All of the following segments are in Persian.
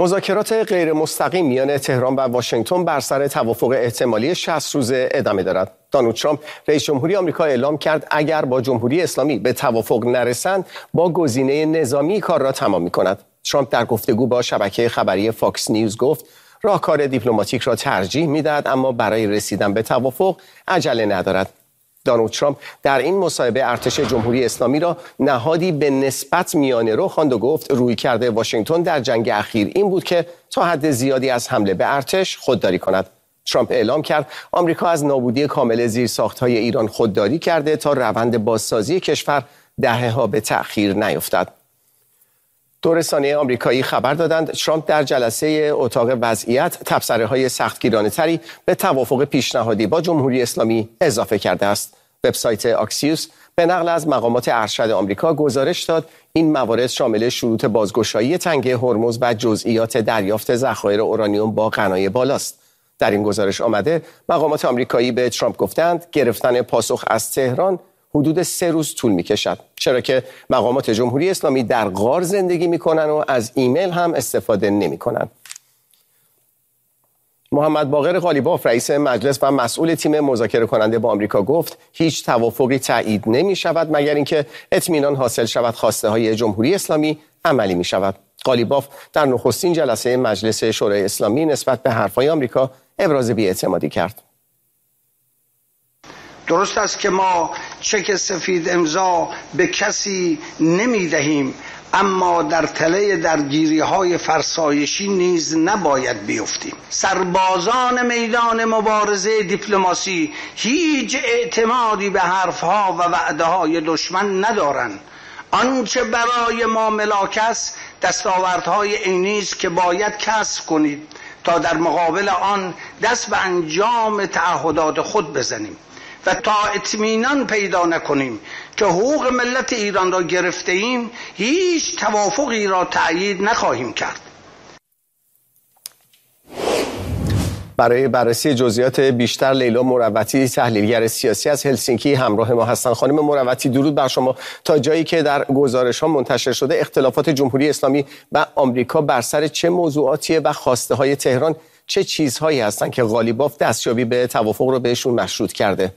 مذاکرات غیر مستقیم میان تهران و واشنگتن بر سر توافق احتمالی 60 روزه ادامه دارد. دونالد ترامپ رئیس جمهوری آمریکا اعلام کرد اگر با جمهوری اسلامی به توافق نرسند با گزینه نظامی کار را تمام می‌کند. ترامپ در گفتگو با شبکه خبری فاکس نیوز گفت راهکار دیپلماتیک را ترجیح می‌دهد اما برای رسیدن به توافق عجله ندارد. دونالد ترامپ در این مصاحبه ارتش جمهوری اسلامی را نهادی به نسبت میانه‌رو خواند و گفت رویکرد واشنگتن در جنگ اخیر این بود که تا حد زیادی از حمله به ارتش خودداری کند. ترامپ اعلام کرد آمریکا از نابودی کامل زیرساخت‌های ایران خودداری کرده تا روند بازسازی کشور دهه‌ها به تأخیر نیفتد. دو رسانه آمریکایی خبر دادند ترامپ در جلسه اتاق وضعیت تبصره‌های سختگیرانه‌تری به توافق پیشنهادی با جمهوری اسلامی اضافه کرده است. وبسایت آکسیوس به نقل از مقامات ارشد آمریکا گزارش داد این موارد شامل شروط بازگشایی تنگه هرمز و جزئیات دریافت ذخایر اورانیوم با غنای بالاست. در این گزارش آمده مقامات آمریکایی به ترامپ گفتند گرفتن پاسخ از تهران حدود 3 روز طول می‌کشد، چرا که مقامات جمهوری اسلامی در غار زندگی می‌کنند و از ایمیل هم استفاده نمی‌کنند. محمد باقر قالیباف رئیس مجلس و مسئول تیم مذاکره کننده با آمریکا گفت هیچ توافقی تایید نمی‌شود مگر اینکه اطمینان حاصل شود خواسته‌های جمهوری اسلامی عملی می‌شود. قالیباف در نخستین جلسه مجلس شورای اسلامی نسبت به حرف‌های آمریکا ابراز بی‌اعتمادی کرد. درست است که ما چک سفید امضا به کسی نمی دهیم، اما در تله درگیری‌های فرسایشی نیز نباید بیفتیم. سربازان میدان مبارزه دیپلماسی هیچ اعتمادی به حرفها و وعده‌های دشمن ندارند. آنچه برای ما ملاک است دستاوردهای عینی است که باید کسب کنید تا در مقابل آن دست به انجام تعهدات خود بزنیم و تا اطمینان پیدا نکنیم که حقوق ملت ایران را گرفته ایم هیچ توافقی را تأیید نخواهیم کرد. برای بررسی جزئیات بیشتر لیلا مروتی تحلیلگر سیاسی از هلسینکی همراه ما هستند. خانم مروتی درود بر شما. تا جایی که در گزارش‌ها منتشر شده اختلافات جمهوری اسلامی و آمریکا بر سر چه موضوعاتیه و خواسته‌های تهران چه چیزهایی هستند که قالیباف دستیابی به توافق رو بهشون مشروط کرده؟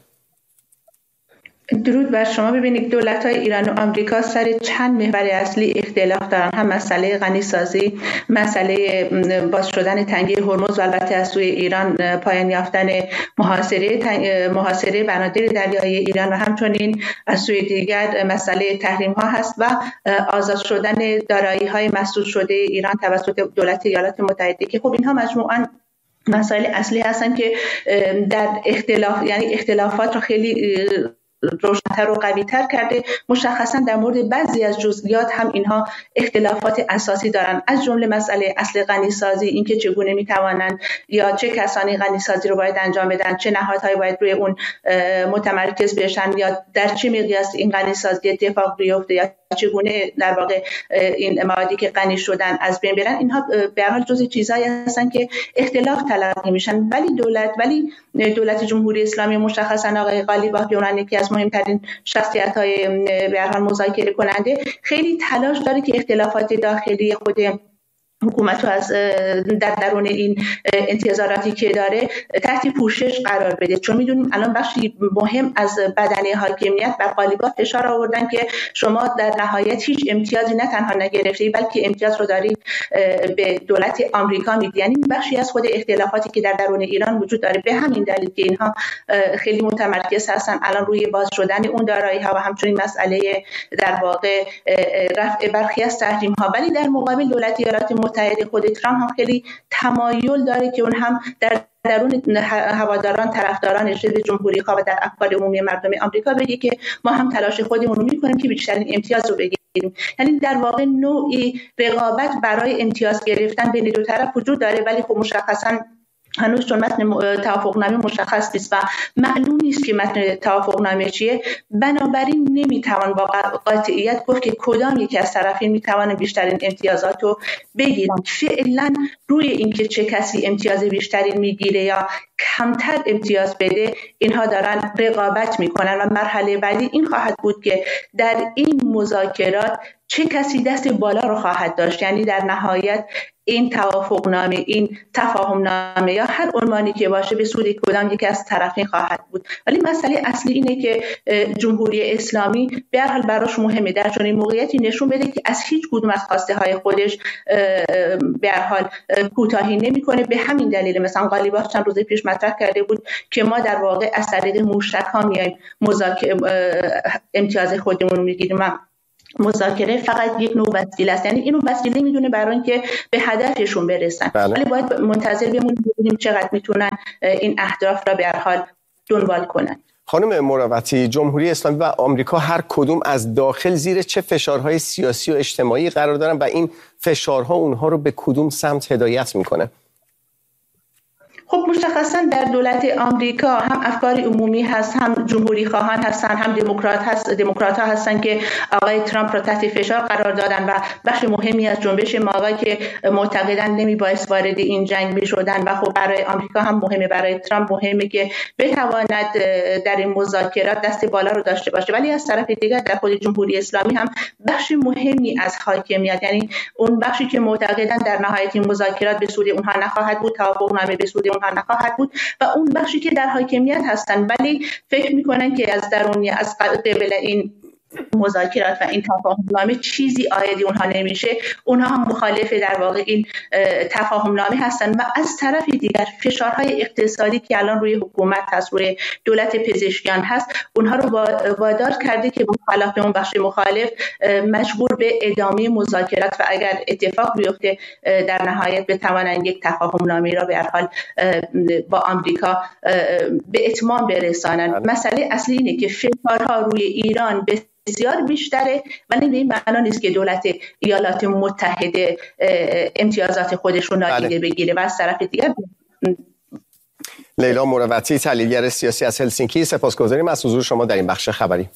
درود بر شما. ببینید دولت‌های ایران و آمریکا سر چند محور اصلی اختلاف دارن، هم مسئله غنیسازی، مسئله باز شدن تنگه هرمز و البته از سوی ایران پایان یافتن محاصره بنادر دریایی ایران و همچنین از سوی دیگر مسئله تحریم‌ها هست و آزاد شدن دارایی‌های مسدود شده ایران توسط دولت ایالات متحده که خب اینها مجموعاً مسائل اصلی هستن که در اختلافات رو خیلی روشن‌تر و قوی‌تر کرده. مشخصا در مورد بعضی از جزئیات هم اینها اختلافات اساسی دارن، از جمله مسئله اصل غنیسازی، اینکه چگونه میتوانند یا چه کسانی غنیسازی رو باید انجام بدن، چه نهادهایی باید روی اون متمرکز بشن یا در چه مقیاس این غنیسازی اتفاق بیفته یا چگونه در واقع این موادی که غنی شدن از بین برن. اینها به هر حال جزء چیزایی هستن که اختلاف تلقی میشن، ولی دولت جمهوری اسلامی مشخصا آقای قالیباف به عنوان یکی از مهمترین شخصیت‌های به هر حال مذاکره کننده خیلی تلاش داره که اختلافات داخلی خود حکومت رو از در درون این انتظاراتی که داره تحت پوشش قرار بده، چون میدونیم الان بخشی مهم از بدنه حاکمیت بر قالیباف فشار آوردن که شما در نهایت هیچ امتیازی نه تنها نگرفتی بلکه امتیاز رو دارید به دولت آمریکا میدی. یعنی بخشی از خود اختلافاتی که در درون ایران وجود داره به همین دلیل که اینها خیلی متمرکز هستن الان روی باز شدن اون دارایی ها و همچنین مسئله در واقع رفع برخی از تحریم ها. ولی در مقابل دولت ایالات متحده خود ترامپ هم خیلی تمایل داره که اون هم در درون هواداران طرفداران ضد جمهوری خواه و در افکار عمومی مردم آمریکا بگه که ما هم تلاش خودمون رو میکنیم که بیشترین امتیاز رو بگیریم. یعنی در واقع نوعی رقابت برای امتیاز گرفتن بین دو طرف وجود داره، ولی خب مشخصاً هنوز چون متن توافقنامه مشخص نیست و معلوم نیست که متن توافقنامه چیه، بنابراین نمیتوان با قاطعیت گفت که کدام یکی از طرفین میتوانه بیشترین امتیازات رو بگیرن. فعلا روی اینکه چه کسی امتیاز بیشتری میگیره یا کمتر امتیاز بده اینها دارن رقابت میکنن و مرحله بعدی این خواهد بود که در این مذاکرات چه کسی دست بالا رو خواهد داشت. یعنی در نهایت این توافقنامه، این تفاهمنامه یا هر عنوانی که باشه به سود کدام یک از طرفین خواهد بود. ولی مسئله اصلی اینه که جمهوری اسلامی به هر حال براش مهمه در چنین موقعیتی نشون بده که از هیچ کدوم از خواسته های خودش به هر حال کوتاهی نمیکنه. به همین دلیل مثلا قالیباف چند روز پیش مطرح کرده بود که ما در واقع از طریق موشک ها میایم امتیاز خودمون رو میگیریم. مذاکره فقط یک نوع وسیله است، یعنی اینو وسیله میدونه برای اینکه به هدفشون برسن. ولی باید منتظر بمونیم ببینیم چقدر میتونن این اهداف را به هر حال دنبال کنن. خانم مروتی، جمهوری اسلامی و آمریکا هر کدوم از داخل زیر چه فشارهای سیاسی و اجتماعی قرار دارن و این فشارها اونها رو به کدوم سمت هدایت میکنه؟ خب مشخصا در دولت آمریکا هم افکار عمومی هست، هم جمهوری خواهان هستن، هم دموکرات ها هستن که آقای ترامپ را تحت فشار قرار دادن و بخش مهمی از جنبش ماوا که معتقدن نمیبایست وارد این جنگ بشدن. و خب برای آمریکا هم مهمه، برای ترامپ مهمه که بتواند در این مذاکرات دست بالا رو داشته باشه. ولی از طرف دیگر در خود جمهوری اسلامی هم بخش مهمی از حاکمیت، یعنی اون بخشی که معتقدن در نهایت این مذاکرات به سود اونها نخواهد بود، توافقنامه به سود اونها نخواهد بود، و اون بخشی که در حاکمیت هستن ولی فکر میکنن که از درونی از قبل این مذاکرات و این تفاهمنامه چیزی عایدی اونها نمیشه، اونها هم مخالف در واقع این تفاهمنامه هستن. و از طرف دیگر فشارهای اقتصادی که الان روی حکومت هست، روی دولت پزشکیان هست، اونها رو وادار کرده که برخلاف اون بخش مخالف مجبور به ادامه مذاکرات و اگر اتفاق بیفته در نهایت بتوانند یک تفاهمنامه را به هر حال با آمریکا به اتمام برسانند. مسئله اصلی اینه که فشارها روی ایران بسیار بیشتره، ولی به این معنا نیست که دولت ایالات متحده امتیازات خودش رو نادیده بگیره. و از طرف دیگر لیلا مروتی، تحلیلگر سیاسی از هلسینکی، سپاسگزاریم از حضور شما در این بخش خبری.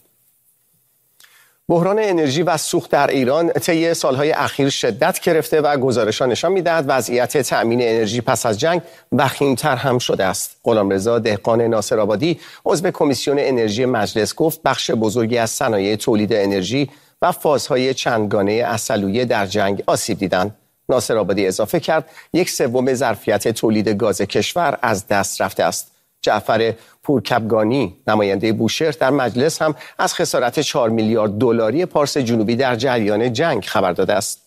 بحران انرژی و سوخت در ایران طی سالهای اخیر شدت گرفته و گزارش‌ها نشان می‌دهد وضعیت تأمین انرژی پس از جنگ وخیم‌تر هم شده است. غلامرضا دهقان ناصرآبادی، عضو کمیسیون انرژی مجلس، گفت بخش بزرگی از صنایع تولید انرژی و فازهای چندگانه عسلویه در جنگ آسیب دیدند. ناصرآبادی اضافه کرد 1/3 ظرفیت تولید گاز کشور از دست رفته است. جعفر پورکبگانی، نماینده بوشهر، در مجلس هم از خسارت 4 میلیارد دلاری پارس جنوبی در جریان جنگ خبر داده است.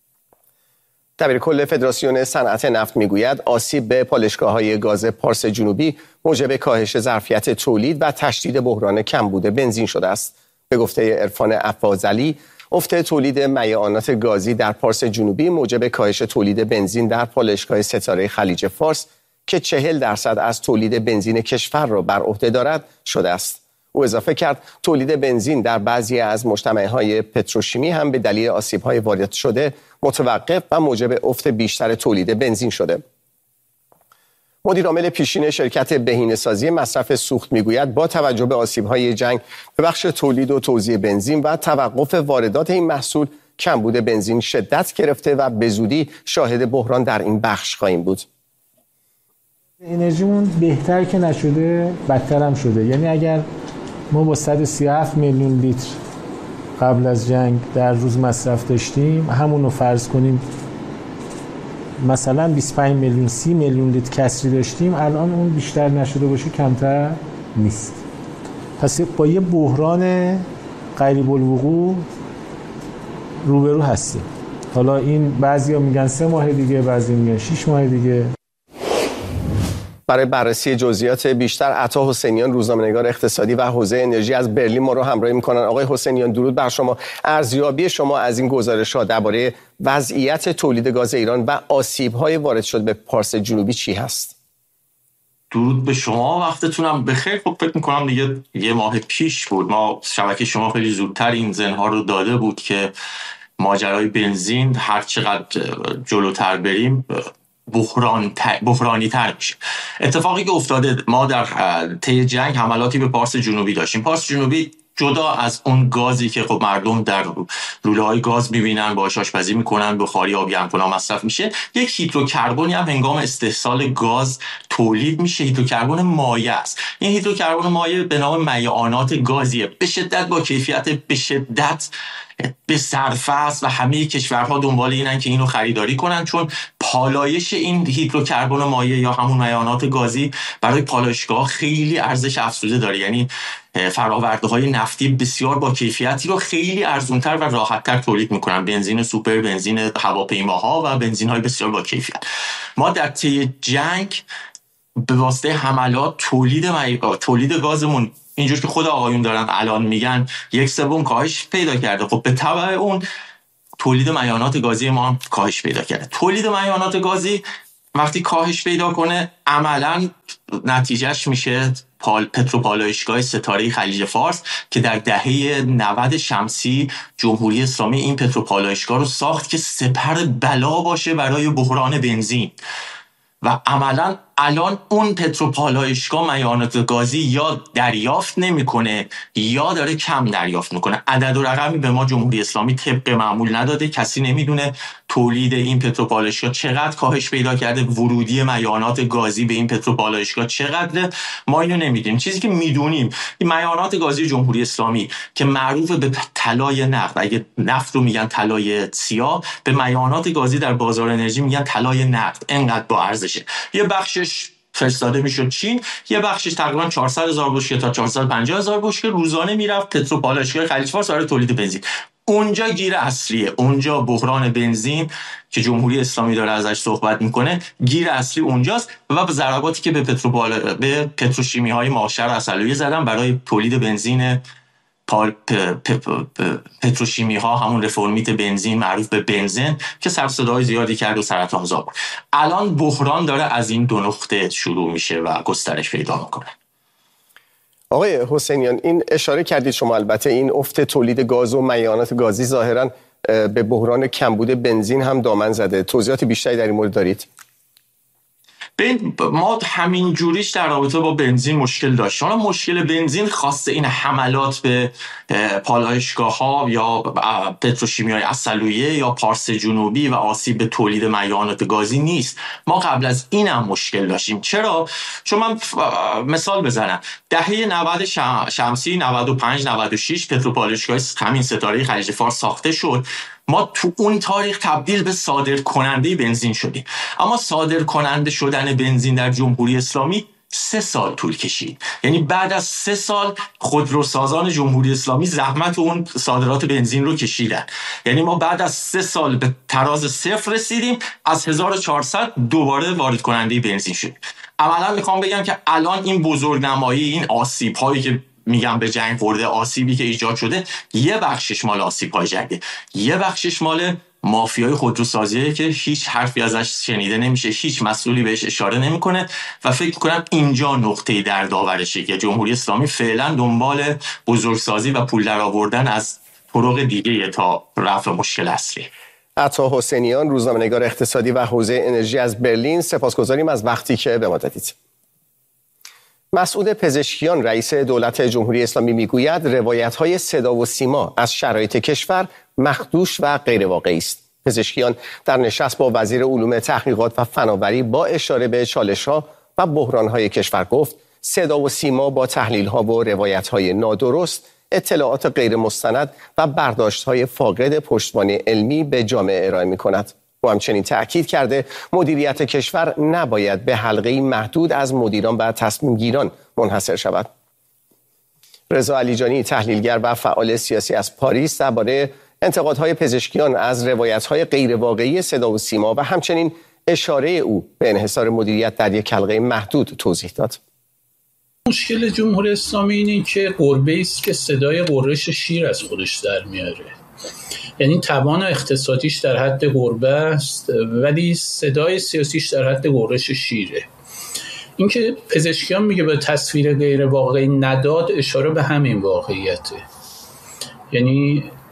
دبیرکل فدراسیون صنعت نفت میگوید آسیب به پالایشگاه‌های گاز پارس جنوبی موجب کاهش ظرفیت تولید و تشدید بحران کمبود بنزین شده است. به گفته عرفان افاضلی، افت تولید میعانات گازی در پارس جنوبی موجب کاهش تولید بنزین در پالایشگاه ستاره خلیج فارس که 40% از تولید بنزین کشور را بر عهده دارد شده است. او اضافه کرد تولید بنزین در بعضی از مجتمع‌های پتروشیمی هم به دلیل آسیب‌های وارد شده متوقف و موجب افت بیشتر تولید بنزین شده. مدیر عامل پیشین شرکت بهینه‌سازی مصرف سوخت میگوید با توجه به آسیب‌های جنگ به بخش تولید و توزیع بنزین و توقف واردات این محصول، کمبود بنزین شدت گرفته و به زودی شاهد بحران در این بخش خواهیم بود. انرژیمون بهتر که نشده بدتر هم شده. یعنی اگر ما با 137 میلیون لیتر قبل از جنگ در روز مصرف داشتیم، همون رو فرض کنیم مثلا 25 میلیون 30 میلیون لیتر کسری داشتیم، الان اون بیشتر نشده باشه کمتر نیست. پس با یه بحران قریب الوقوع روبرو هستیم. حالا این بعضیا میگن 3 ماه دیگه، بعضی میگن 6 ماه دیگه. برای بررسی جزئیات بیشتر عطا حسینیان، روزنامه‌نگار اقتصادی و حوزه انرژی از برلین ما رو همراهی می‌کنن. آقای حسینیان درود بر شما. ارزیابی شما از این گزارش‌ها درباره وضعیت تولید گاز ایران و آسیب‌های وارد شده به پارس جنوبی چی هست؟ درود به شما، وقتتونم بخیر. خب فکر می‌کنم دیگه یه ماه پیش بود ما شبکه شما خیلی زودتر این زنها رو داده بود که ماجرای بنزین هر چقدر جلوتر بریم بحرانی تر میشه. اتفاقی که افتاده، ما در طی جنگ حملاتی به پارس جنوبی داشتیم. پارس جنوبی جدا از اون گازی که خب مردم در لوله‌های گاز می‌بینن، باهاش آشپزی می‌کنن، بخاری آب گرم‌کننده مصرف میشه، یک هیدروکربنی هم هنگام استحصال گاز تولید میشه. هیدروکربن مایع است. این هیدروکربن مایع به نام میعانات گازیه، به شدت با کیفیت، به شدت به صرفه است و همه کشورها دنبال اینن که اینو خریداری کنن، چون پالایش این هیدروکربن مایع یا همون میعانات گازی برای پالایشگاه خیلی ارزش افزوده داره. یعنی فرآورده‌های نفتی بسیار با کیفیتی رو خیلی ارزان‌تر و راحت‌تر تولید می‌کنن. بنزین سوپر، بنزین هواپیماها و بنزین‌های بسیار با کیفیت. ما در طی جنگ به واسطه حملات تولید گازمون اینجور که خود آقایون دارن الان میگن 1/3 کاهش پیدا کرده. خب به تبع اون تولید میعانات گازی ما هم کاهش پیدا کرده. تولید میعانات گازی وقتی کاهش پیدا کنه عملاً نتیجهش میشه پتروپالایشگاه ستاره خلیج فارس که در دهه 90 شمسی جمهوری اسلامی این پتروپالایشگاه رو ساخت که سپر بلا باشه برای بحران بنزین. و عملاً الان اون پتروپالایشگاه میعانات گازی یا دریافت نمیکنه یا داره کم دریافت میکنه. عدد و رقمی به ما جمهوری اسلامی طبق معمول نداده. کسی نمیدونه تولید این پتروپالایشگاه چقدر کاهش پیدا کرده، ورودی میعانات گازی به این پتروپالایشگاه چقدره، ما اینو نمیدونیم. چیزی که میدونیم این میعانات گازی جمهوری اسلامی که معروف به طلای نقد، اگه نفت رو میگن طلای سیاه، به میعانات گازی در بازار انرژی میگن طلای نقد. انقدر با ارزشه. یه بخشش فرستاده میشد چین، یه بخشش تقریبا 400,000 بشکه تا 450,000 بشکه روزانه میرفت پتروپالایشگاه خلیج فارس برای تولید بنزین. اونجا گیر اصلیه، اونجا بحران بنزین که جمهوری اسلامی داره ازش صحبت میکنه، گیر اصلی اونجاست و به ضرباتی که به پتروشیمی های ماشر عسلویه زدن برای تولید بنزین پتروشیمی ها، همون رفرمیت بنزین معروف به بنزین که سر صدای زیادی کرد و سرطانزا بود. الان بحران داره از این دو نقطه شروع میشه و گسترش پیدا میکنه. آقای حسینیان، این اشاره کردید شما، البته این افت تولید گاز و میعانات گازی ظاهراً به بحران کمبود بنزین هم دامن زده. توضیحات بیشتری در این مورد دارید؟ ما همین جوریش در رابطه با بنزین مشکل داشت. حالا مشکل بنزین خاصه این حملات به پالایشگاه‌ها یا پتروشیمیای عسلویه یا پارس جنوبی و آسیب به تولید میعانات گازی نیست. ما قبل از این هم مشکل داشتیم. چرا؟ چون من مثال بزنم، دهه 90 شمسی 95 96 پتروپالایشگاه همین ستاره خلیج فارس ساخته شد. ما تو اون تاریخ تبدیل به صادرکننده بنزین شدیم. اما صادرکننده شدن بنزین در جمهوری اسلامی 3 سال طول کشید. یعنی بعد از 3 سال خودروسازان جمهوری اسلامی زحمت اون صادرات بنزین رو کشیدن. یعنی ما بعد از 3 سال به تراز صفر رسیدیم، از 1400 دوباره وارد کننده بنزین شدیم. عملا میخوام بگم که الان این بزرگنمایی، این آسیب هایی که میگم به جنگ خورده، آسیبی که ایجاد شده، یه بخشش مال آسیب‌های جنگه، یه بخشش مال مافیای خودروسازیه که هیچ حرفی ازش شنیده نمیشه، هیچ مسئولی بهش اشاره نمیکنه و فکر کنم اینجا نقطه دردآورشه که جمهوری اسلامی فعلا دنبال بزرگسازی و پول درآوردن از طرق دیگه تا رفع مشکل اصلی. عطا حسینیان، روزنامه‌نگار اقتصادی و حوزه انرژی از برلین، سپاسگزاریم از وقتی که به ما دادید. مسعود پزشکیان، رئیس دولت جمهوری اسلامی، میگوید روایت‌های صدا و سیما از شرایط کشور مخدوش و غیر واقعی است. پزشکیان در نشست با وزیر علوم تحقیقات و فناوری با اشاره به چالش‌ها و بحران‌های کشور گفت صدا و سیما با تحلیل‌ها و روایت‌های نادرست، اطلاعات غیر مستند و برداشت‌های فاقد پشتوانه علمی به جامعه ارائه می‌کند. او همچنین تأکید کرده مدیریت کشور نباید به حلقه‌ای محدود از مدیران و تصمیم‌گیران منحصر شود. رضا علیجانی، تحلیلگر و فعال سیاسی از پاریس، درباره انتقادهای پزشکیان از روایت‌های غیر واقعی صدا و سیما و همچنین اشاره او به انحصار مدیریت در یک حلقه محدود توضیح داد. مشکل جمهوری اسلامی اینه که گربه‌ای است که صدای غرش شیر از خودش در میاره. یعنی توان اقتصادیش در حد گربه است ولی صدای سیاسیش در حد غرش شیره. اینکه پزشکیان میگه به تصویر غیر واقعی نداد، اشاره به همین واقعیته. یعنی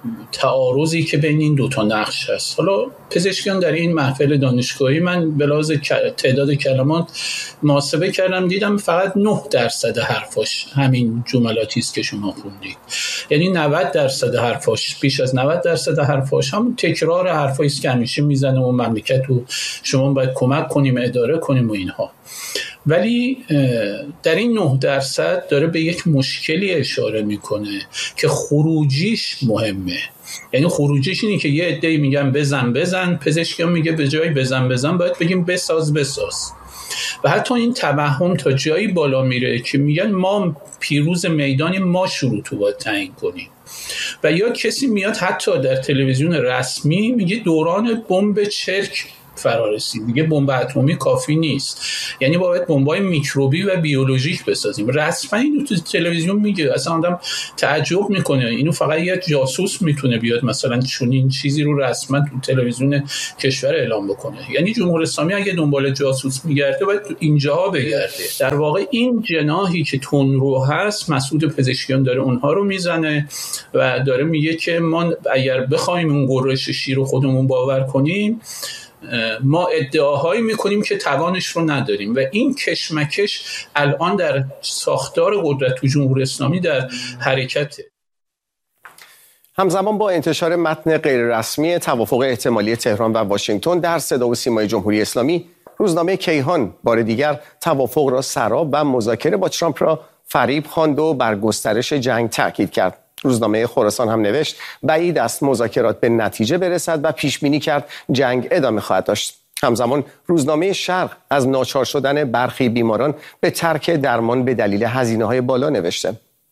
تعارضی که بین این دوتا نقش هست. حالا پزشکیان در این محفل دانشگاهی من به لحاظ تعداد کلمات محاسبه کردم، دیدم فقط 9% حرفاش همین جملاتی است که شما خوندید. یعنی 90% حرفاش، بیش از 90% حرفاش همون تکرار حرفایی است که همیشه میزنه و مملکت رو شما باید کمک کنیم، اداره کنیم و اینها. ولی در این 9% داره به یک مشکلی اشاره میکنه که خروجیش مهمه. یعنی خروجیش اینه که یه عده‌ای میگن بزن، پزشکیان میگه به جای بزن باید بگیم بساز. و حتی این توهم تا جایی بالا میره که میگن ما پیروز میدانی، ما شروط رو باید تعیین کنیم. و یا کسی میاد حتی در تلویزیون رسمی میگه دوران بمب چرک فرارسید، دیگه بمب اتمی کافی نیست، یعنی باید بمبای میکروبی و بیولوژیک بسازیم. رسما اینو تو تلویزیون میگه، اصلا آدم تعجب میکنه. اینو فقط یه جاسوس میتونه بیاد مثلا چنین چیزی رو رسما تو تلویزیون کشور اعلام بکنه. یعنی جمهوری اسلامی اگه دنبال جاسوس میگرده باید تو اینجاها بگرده. در واقع این جناحی که تندرو هست، مسعود پزشکیان داره اونها رو میزنه و داره میگه که ما اگر بخوایم اون قررش شیر رو خودمون باور کنیم، ما ادعاهایی میکنیم که توانش رو نداریم. و این کشمکش الان در ساختار قدرت تو جمهوری اسلامی در حرکته. همزمان با انتشار متن غیررسمی توافق احتمالی تهران و واشنگتن در صدا و سیمای جمهوری اسلامی، روزنامه کیهان بار دیگر توافق را سراب و مذاکره با ترامپ را فریب خواند و بر گسترش جنگ تاکید کرد. روزنامه خراسان هم نوشت بعید است مذاکرات به نتیجه برسد و پیش بینی کرد جنگ ادامه خواهد داشت. همزمان روزنامه شرق از ناچار شدن برخی بیماران به ترک درمان به دلیل هزینه‌های بالا نوشته.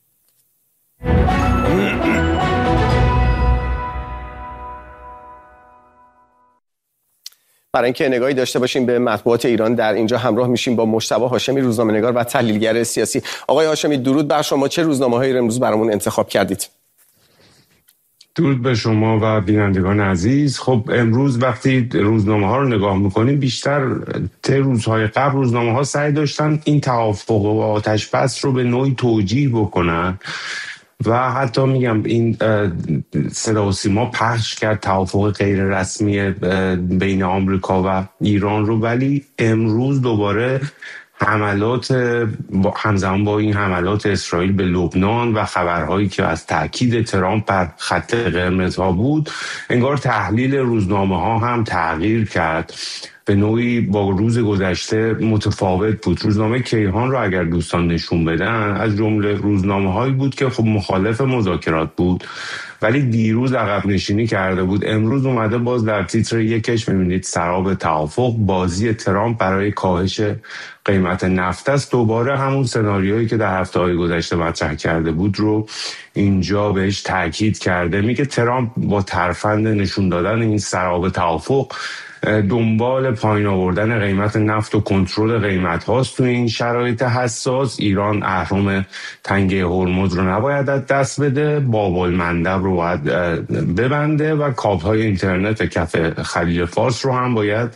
برای اینکه نگاهی داشته باشیم به مطبوعات ایران، در اینجا همراه میشیم با مجتبی هاشمی، روزنامه‌نگار و تحلیلگر سیاسی. آقای هاشمی درود بر شما. چه روزنامه‌هایی امروز برامون انتخاب کردید؟ درود به شما و بینندگان عزیز. خب امروز وقتی روزنامه‌ها رو نگاه می‌کنیم، بیشتر روزهای قبل روزنامه‌ها سعی داشتن این توافق و آتش بس رو به نوعی توجیه بکنن و حتی میگم این صدا و سیما پخش کرد توافق غیر رسمی بین آمریکا و ایران رو. ولی امروز دوباره حملات همزمان با این حملات اسرائیل به لبنان و خبرهایی که از تاکید ترامپ بر خط قرمزها بود، انگار تحلیل روزنامه ها هم تغییر کرد، به نوعی با روز گذشته متفاوت بود. روزنامه کیهان رو اگر دوستان نشون بدن، از جمله روزنامه هایی بود که خب مخالف مذاکرات بود ولی دیروز عقب نشینی کرده بود. امروز اومده باز در تیتر یکش می‌بینید سراب توافق، بازی ترامپ برای کاهش قیمت نفت است. دوباره همون سناریویی که در هفته‌های گذشته مطرح کرده بود رو اینجا بهش تاکید کرده. میگه ترامپ با ترفند نشون دادن این سراب توافق دنبال پایین آوردن قیمت نفت و کنترل قیمت هاست. تو این شرایط حساس ایران اهرم تنگه هرمز رو نباید از دست بده، باب المندب رو باید ببنده و کابل‌های اینترنت کف خلیج فارس رو هم باید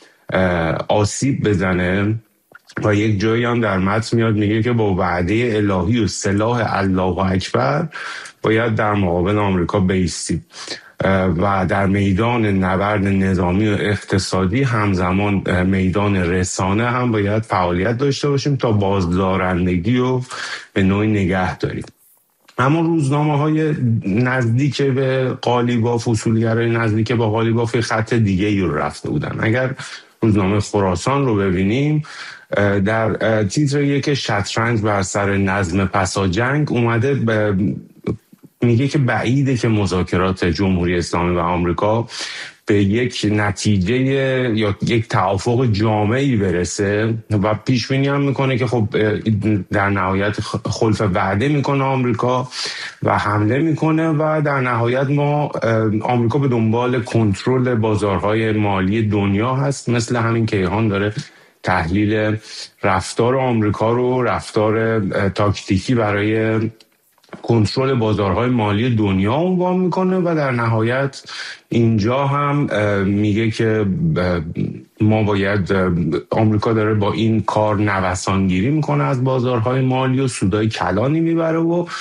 آسیب بزنه. و یک جایی هم در متن میاد میگه که با وعده الهی و سلاح الله اکبر باید در مقابل آمریکا بایستیم و در میدان نبرد نظامی و اقتصادی همزمان میدان رسانه هم باید فعالیت داشته باشیم تا بازدارندگی رو به نوعی نگه داریم. اما روزنامه‌های نزدیک به قالیباف، اصولگرای نزدیک به قالیباف خط دیگه‌ای رو رفته بودن. اگر روزنامه خراسان رو ببینیم، در تیتر یک شطرنج بر سر نظم پسا جنگ اومده میگه که بعیده که مذاکرات جمهوری اسلامی و آمریکا به یک نتیجه یا یک توافق جامعی برسه و پیش بینی هم میکنه که خب در نهایت خلف وعده میکنه آمریکا و حمله میکنه و در نهایت آمریکا به دنبال کنترل بازارهای مالی دنیا هست. مثل همین کیهان داره تحلیل رفتار آمریکا رو رفتار تاکتیکی برای کنترل بازارهای مالی دنیا عنوان میکنه و در نهایت اینجا هم میگه که ما باید آمریکا داره با این کار نوسانگیری میکنه از بازارهای مالی و سودای کلانی میبره و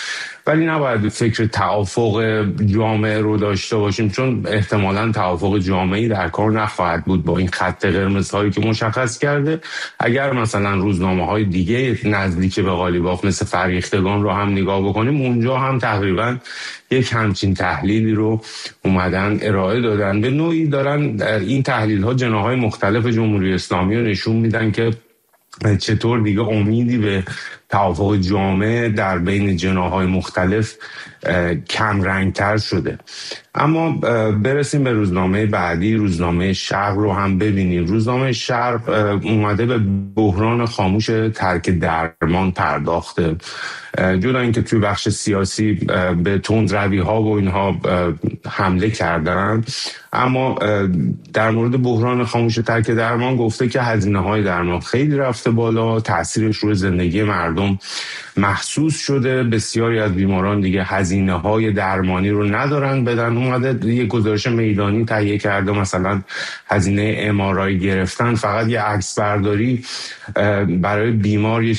ولی نباید فکر توافق جامعه رو داشته باشیم، چون احتمالاً توافق جامعی در کار نخواهد بود با این خط قرمز هایی که مشخص کرده. اگر مثلا روزنامه های دیگه نزدیک به قالیباف مثل فریختگان رو هم نگاه بکنیم، اونجا هم تقریبا یک همچین تحلیلی رو اومدن ارائه دادن. به نوعی دارن این تحلیل ها جناحهای مختلف جمهوری اسلامی رو نشون میدن که چطور دیگه امیدی به توافق جامع در بین جناحهای مختلف کم رنگتر شده. اما برسیم به روزنامه بعدی، روزنامه شرق رو هم ببینیم. روزنامه شرق اومده به بحران خاموش ترک درمان پرداخته. جدا اینکه توی بخش سیاسی به تندروی ها و اینها حمله کردن، اما در مورد بحران خاموش ترک درمان گفته که هزینه های درمان خیلی رفته بالا، تاثیرش روی زندگی مردم محسوس شده، بسیاری از بیماران دیگه هزینه های درمانی رو ندارن بدن. اومده یه گزارش میدانی تهیه کرده، مثلا هزینه MRI گرفتن، فقط یه عکس برداری برای بیمار